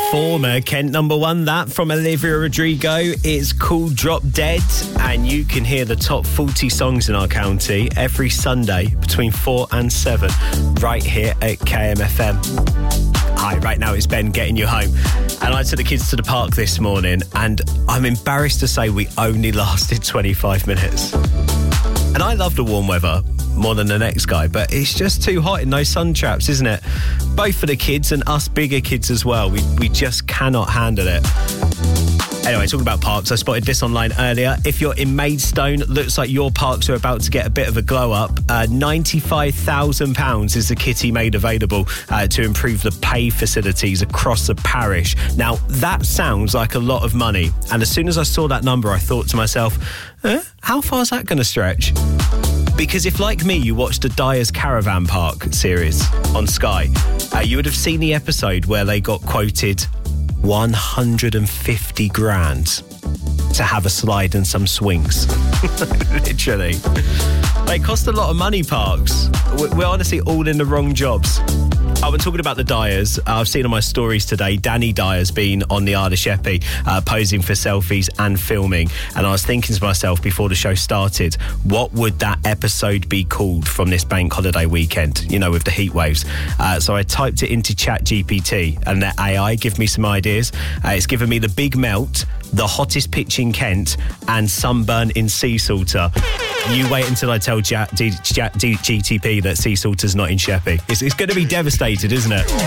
Former Kent number one, that from Olivia Rodrigo. It's called Drop Dead, and you can hear the top 40 songs in our county every Sunday between 4 and 7 right here at KMFM. Hi, right now it's Ben getting you home. And I took the kids to the park this morning, and I'm embarrassed to say we only lasted 25 minutes. And I love the warm weather more than the next guy, but it's just too hot in those sun traps, isn't it? Both for the kids and us bigger kids as well. We just cannot handle it. Anyway, talking about parks, I spotted this online earlier. If you're in Maidstone, looks like your parks are about to get a bit of a glow up. £95,000 is the kitty made available to improve the pay facilities across the parish. Now, that sounds like a lot of money. And as soon as I saw that number, I thought to myself, how far is that going to stretch? Because if, like me, you watched the Dyer's Caravan Park series on Sky, you would have seen the episode where they got quoted 150 grand to have a slide and some swings. Literally. They cost a lot of money, parks. We're honestly all in the wrong jobs. I've been talking about the Dyers. I've seen on my stories today, Danny Dyer's been on the Isle of Sheppey posing for selfies and filming. And I was thinking to myself before the show started, what would that episode be called from this bank holiday weekend, you know, with the heat waves? So I typed it into ChatGPT and let AI give me some ideas. It's given me the big melt, the hottest pitch in Kent, and sunburn in Sea Salter. You wait until I tell GTP that Sea Salter's not in Sheppey. It's going to be devastated, isn't it?